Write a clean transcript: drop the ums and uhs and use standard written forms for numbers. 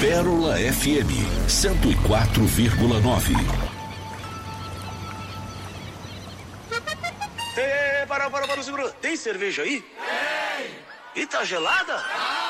Pérola FM 104,9. Para, segura. Tem cerveja aí? Tem. E tá gelada?